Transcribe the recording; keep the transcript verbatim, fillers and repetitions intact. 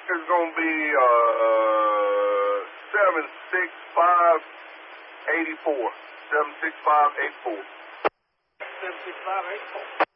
is going to be uh, seven six five eight four. seven six five eight four. seven six five eight four.